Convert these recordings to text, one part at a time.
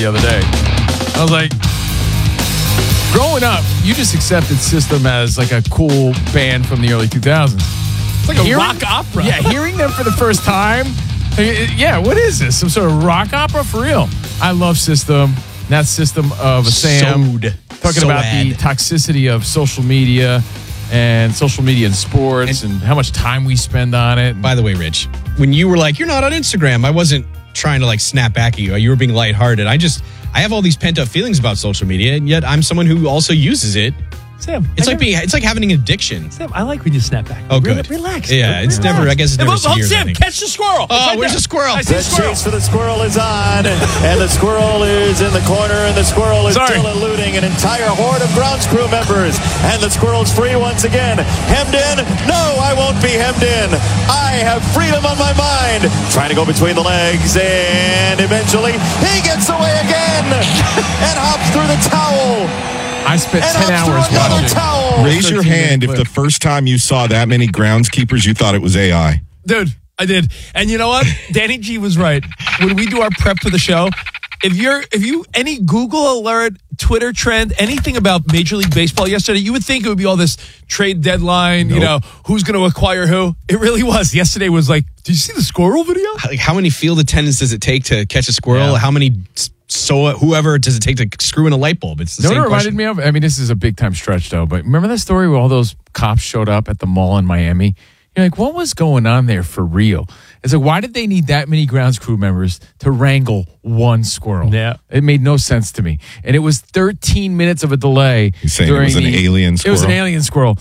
the other day. I was like, growing up, you just accepted System as like a cool band from the early 2000s. It's like a rock opera. Yeah, hearing them for the first time. Yeah, what is this? Some sort of rock opera for real? I love System. That System of a Sam. Talking about the toxicity of social media and social media in sports and how much time we spend on it. By the way, Rich, when you were like, you're not on Instagram, I wasn't trying to like snap back at you. You were being lighthearted. I have all these pent up feelings about social media, and yet I'm someone who also uses it. Sam, it's like having an addiction. Sam, I like when you snap back. Oh, good. Relax. Yeah, it's never. I guess it's never severe. Sam, catch the squirrel. Oh, where's the squirrel? The chase for the squirrel is on, and the squirrel is in the corner, and the squirrel is still eluding an entire horde of grounds crew members, and the squirrel's free once again. Hemmed in? No, I won't be hemmed in. I have freedom on my mind. Trying to go between the legs, and eventually he gets away again and hops through the towel. I spent 10 hours watching. Raise your hand if the first time you saw that many groundskeepers, you thought it was AI. Dude, I did. And you know what? Danny G was right. When we do our prep for the show, if you any Google alert, Twitter trend, anything about Major League Baseball yesterday, you would think it would be all this trade deadline, who's going to acquire who. It really was. Yesterday was like, did you see the squirrel video? Like, how many field attendants does it take to catch a squirrel? Yeah. How many... So whoever does it take to screw in a light bulb? It's the same question. Reminded me of? I mean, this is a big time stretch though, but remember that story where all those cops showed up at the mall in Miami? You're like, what was going on there for real? It's like, why did they need that many grounds crew members to wrangle one squirrel? Yeah. It made no sense to me. And it was 13 minutes of a delay. You're saying it was an alien squirrel? It was an alien squirrel.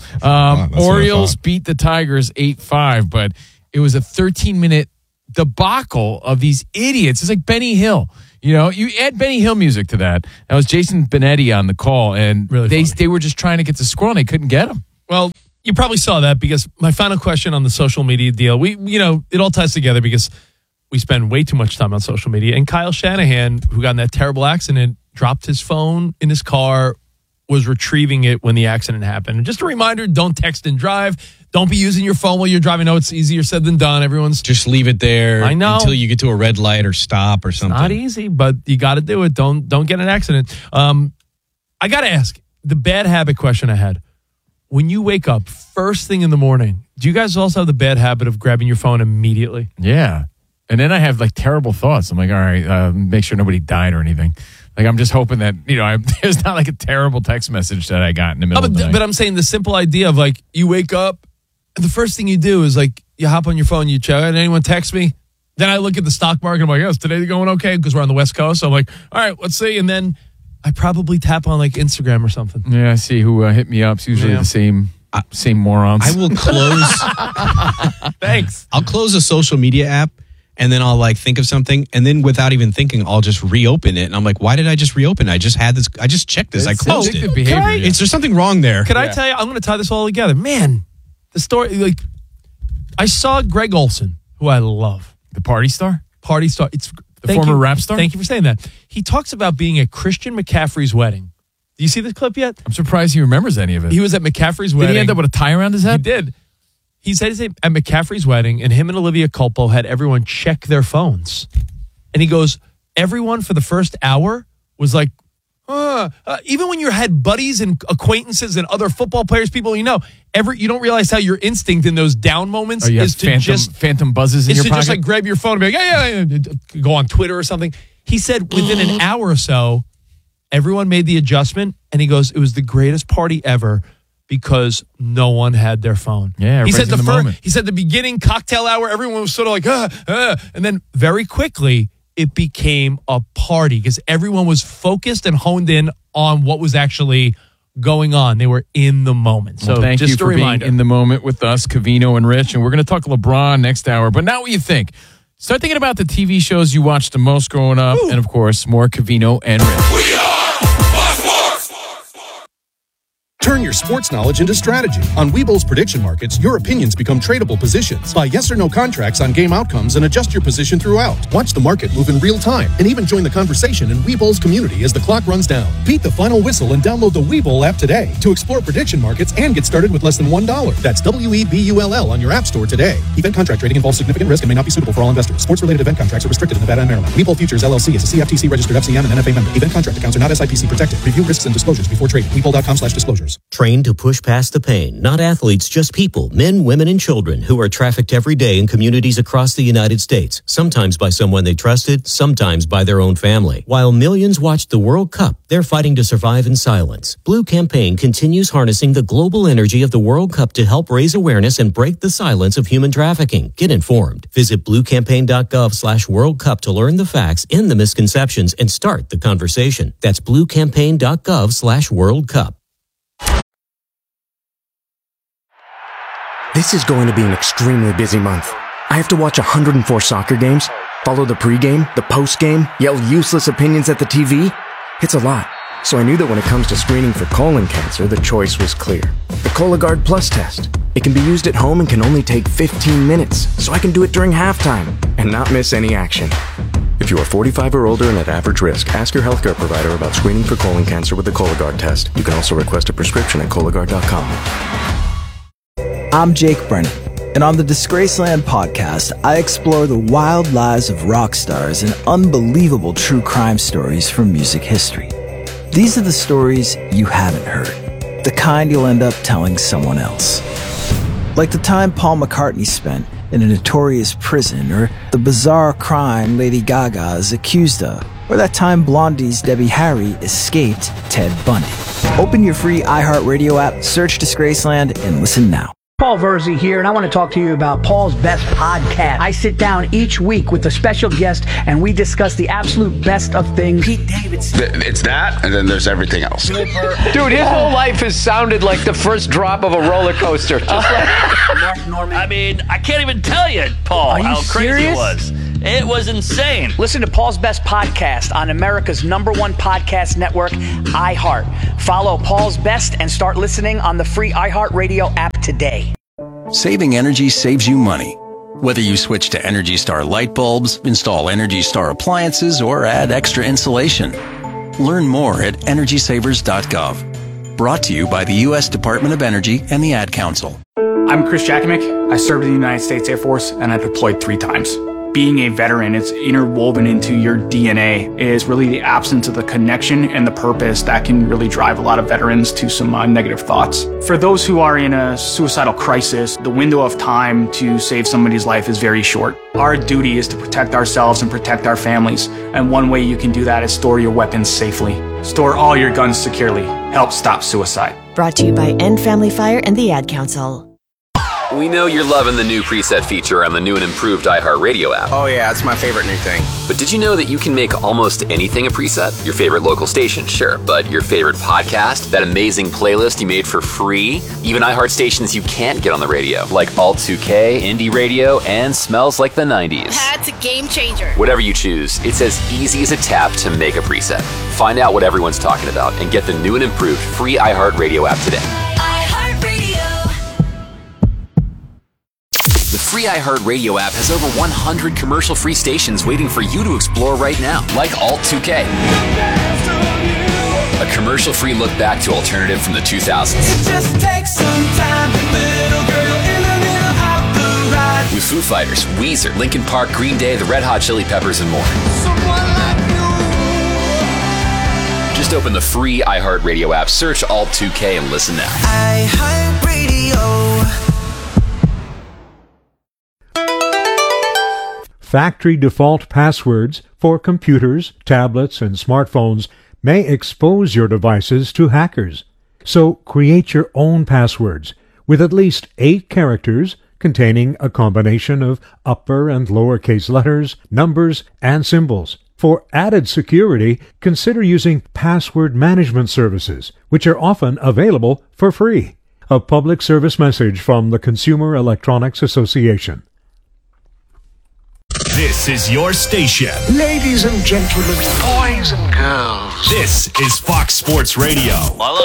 Orioles beat the Tigers 8-5, but it was a 13-minute debacle of these idiots. It's like Benny Hill. You add Benny Hill music to that. That was Jason Benetti on the call, and really they were just trying to get the squirrel, and they couldn't get him. Well, you probably saw that because my final question on the social media deal, it all ties together because we spend way too much time on social media. And Kyle Shanahan, who got in that terrible accident, dropped his phone in his car, was retrieving it when the accident happened. And just a reminder, don't text and drive. Don't be using your phone while you're driving. I know it's easier said than done. Everyone's just leave it there. I know. Until you get to a red light or stop or something. It's not easy, but you got to do it. Don't get in an accident. I got to ask the bad habit question I had. When you wake up first thing in the morning, do you guys also have the bad habit of grabbing your phone immediately? Yeah. And then I have like terrible thoughts. I'm like, all right, make sure nobody died or anything. Like, I'm just hoping that, there's not like a terrible text message that I got in the middle of the night. But I'm saying the simple idea of like, you wake up, and the first thing you do is like, you hop on your phone, you check, and anyone text me? Then I look at the stock market, I'm like, is today going okay? Because we're on the West Coast. So I'm like, all right, let's see. And then I probably tap on like Instagram or something. Yeah, I see who hit me up. It's usually the same morons. I will close. Thanks. I'll close a social media app. And then I'll like think of something, and then without even thinking, I'll just reopen it. And I'm like, why did I just reopen it? I just had this. I just checked this. I closed it. Behavior, Is there something wrong there? Can I tell you? I'm going to tie this all together. Man, the story. Like, I saw Greg Olson, who I love, the party star. It's the former rap star. Thank you for saying that. He talks about being at Christian McCaffrey's wedding. Do you see this clip yet? I'm surprised he remembers any of it. He was at McCaffrey's wedding. Did he end up with a tie around his head? He did. He said he's at McCaffrey's wedding, and him and Olivia Culpo had everyone check their phones. And he goes, everyone for the first hour was like, even when you had buddies and acquaintances and other football players, people you don't realize how your instinct in those down moments is to phantom buzzes in your pocket. Just like grab your phone and be like, go on Twitter or something. He said within an hour or so, everyone made the adjustment, and he goes, it was the greatest party ever. Because no one had their phone. Yeah, he said the moment. He said the beginning cocktail hour, everyone was sort of like, and then very quickly it became a party because everyone was focused and honed in on what was actually going on. They were in the moment. So thank just you for being in the moment with us, Covino and Rich, and we're going to talk LeBron next hour. But now what you think? Start thinking about the TV shows you watched the most growing up, and of course, more Covino and Rich. We are Turn your sports knowledge into strategy. On Webull's prediction markets, your opinions become tradable positions. Buy yes or no contracts on game outcomes and adjust your position throughout. Watch the market move in real time and even join the conversation in Webull's community as the clock runs down. Beat the final whistle and download the Webull app today to explore prediction markets and get started with less than $1. That's WEBULL on your app store today. Event contract trading involves significant risk and may not be suitable for all investors. Sports-related event contracts are restricted in Nevada and Maryland. Webull Futures LLC is a CFTC registered FCM and NFA member. Event contract accounts are not SIPC protected. Review risks and disclosures before trading. Webull.com/disclosures. Trained to push past the pain. Not athletes, just people, men, women, and children who are trafficked every day in communities across the United States. Sometimes by someone they trusted, sometimes by their own family. While millions watched the World Cup, they're fighting to survive in silence. Blue Campaign continues harnessing the global energy of the World Cup to help raise awareness and break the silence of human trafficking. Get informed. Visit bluecampaign.gov/World Cup to learn the facts, end the misconceptions, and start the conversation. That's bluecampaign.gov/World Cup. This is going to be an extremely busy month. I have to watch 104 soccer games, follow the pregame, the postgame, yell useless opinions at the TV. It's a lot. So I knew that when it comes to screening for colon cancer, the choice was clear. The Cologuard Plus test. It can be used at home and can only take 15 minutes, so I can do it during halftime and not miss any action. If you are 45 or older and at average risk, ask your healthcare provider about screening for colon cancer with the Cologuard test. You can also request a prescription at Cologuard.com. I'm Jake Brennan, and on the Disgraceland podcast, I explore the wild lives of rock stars and unbelievable true crime stories from music history. These are the stories you haven't heard, the kind you'll end up telling someone else. Like the time Paul McCartney spent in a notorious prison, or the bizarre crime Lady Gaga is accused of, or that time Blondie's Debbie Harry escaped Ted Bundy. Open your free iHeartRadio app, search Disgraceland, and listen now. Paul Verzi here, and I want to talk to you about Paul's Best Podcast. I sit down each week with a special guest, and we discuss the absolute best of things. Pete Davidson. It's that, and then there's everything else. Dude, his whole life has sounded like the first drop of a roller coaster. Just like Mark Norman. I mean, I can't even tell you, Paul, how crazy it was. It was insane. Listen to Paul's Best Podcast on America's #1 podcast network, iHeart. Follow Paul's Best and start listening on the free iHeartRadio app today. Saving energy saves you money. Whether you switch to Energy Star light bulbs, install Energy Star appliances, or add extra insulation. Learn more at EnergySavers.gov. Brought to you by the U.S. Department of Energy and the Ad Council. I'm Chris Jackimick. I served in the United States Air Force, and I deployed 3 times. Being a veteran, it's interwoven into your DNA. It is really the absence of the connection and the purpose that can really drive a lot of veterans to some negative thoughts. For those who are in a suicidal crisis, the window of time to save somebody's life is very short. Our duty is to protect ourselves and protect our families. And one way you can do that is store your weapons safely. Store all your guns securely. Help stop suicide. Brought to you by End Family Fire and the Ad Council. We know you're loving the new preset feature on the new and improved iHeartRadio app. Oh yeah, it's my favorite new thing. But did you know that you can make almost anything a preset? Your favorite local station, sure, but your favorite podcast, that amazing playlist you made for free, even iHeart stations you can't get on the radio, like Alt 2K, Indie Radio, and Smells Like the 90s. That's a game changer. Whatever you choose, it's as easy as a tap to make a preset. Find out what everyone's talking about and get the new and improved free iHeartRadio app today. The free iHeartRadio app has over 100 commercial-free stations waiting for you to explore right now, like Alt 2K. A commercial-free look back to alternative from the 2000s. It just takes some time, little girl in the middle of the ride. With Foo Fighters, Weezer, Linkin Park, Green Day, the Red Hot Chili Peppers, and more. Just open the free iHeartRadio app, search Alt 2K, and listen now. iHeartRadio. Factory default passwords for computers, tablets, and smartphones may expose your devices to hackers. So create your own passwords with at least 8 characters containing a combination of upper and lowercase letters, numbers, and symbols. For added security, consider using password management services, which are often available for free. A public service message from the Consumer Electronics Association. This is your station. Ladies and gentlemen, boys and girls. This is Fox Sports Radio. On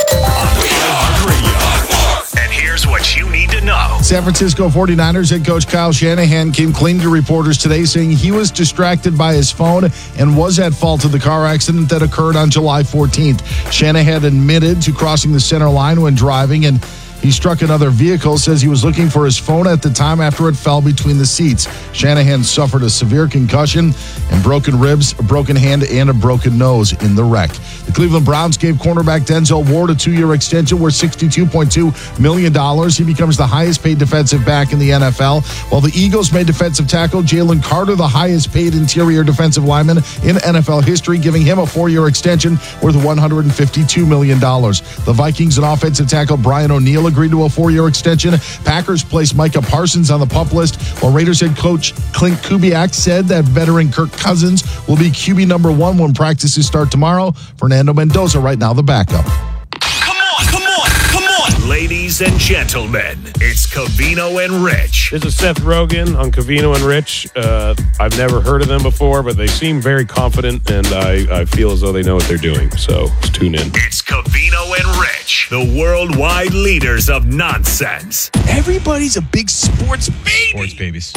iHeartRadio. And here's what you need to know. San Francisco 49ers head coach Kyle Shanahan came clean to reporters today, saying he was distracted by his phone and was at fault of the car accident that occurred on July 14th. Shanahan admitted to crossing the center line when driving, and he struck another vehicle, says he was looking for his phone at the time after it fell between the seats. Shanahan suffered a severe concussion and broken ribs, a broken hand, and a broken nose in the wreck. The Cleveland Browns gave cornerback Denzel Ward a 2-year extension worth $62.2 million. He becomes the highest paid defensive back in the NFL, while the Eagles made defensive tackle Jalen Carter the highest paid interior defensive lineman in NFL history, giving him a 4-year extension worth $152 million. The Vikings and offensive tackle Brian O'Neill agreed to a 4-year extension. Packers placed Micah Parsons on the PUP list, while Raiders head coach Clint Kubiak said that veteran Kirk Cousins will be QB number 1 when practices start tomorrow. Fernando Mendoza right now the backup. Come on, ladies and gentlemen. It's Covino and Rich. This is Seth Rogen on Covino and Rich. I've never heard of them before, but they seem very confident, and I feel as though they know what they're doing. So let's tune in. It's Covino and Rich, the worldwide leaders of nonsense. Everybody's a big sports baby. Sports babies.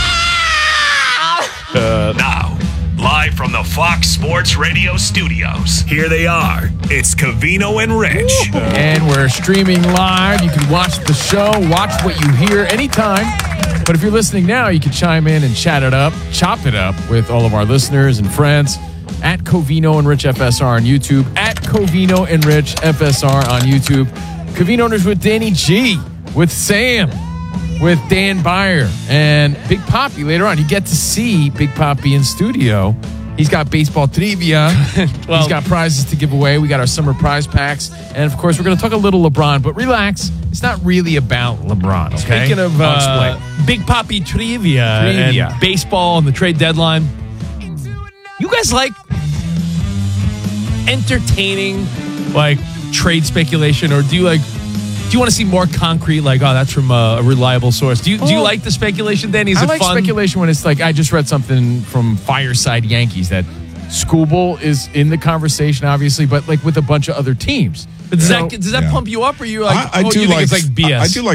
Now, live from the Fox Sports Radio studios, here they are. It's Covino and Rich. And we're streaming live. You can watch the show, watch what you hear anytime. But if you're listening now, you can chime in and chat it up, chop it up with all of our listeners and friends at Covino and Rich FSR on YouTube, at Covino and Rich FSR on YouTube. Covino and Rich with Danny G, with Sam, with Dan Byer, and Big Papi later on. You get to see Big Papi in studio. He's got baseball trivia. He's got prizes to give away. We got our summer prize packs. And, of course, we're going to talk a little LeBron, but relax. It's not really about LeBron, okay? Speaking of Big Papi trivia and baseball and the trade deadline, you guys like entertaining, like, trade speculation, or do you want to see more concrete, like, oh, that's from a reliable source? Do you like the speculation, Danny? Is it like fun? Speculation when it's like, I just read something from Fireside Yankees that Skubal is in the conversation, obviously, but like with a bunch of other teams. But does that pump you up, or you like, I do you like, think it's like BS? I do like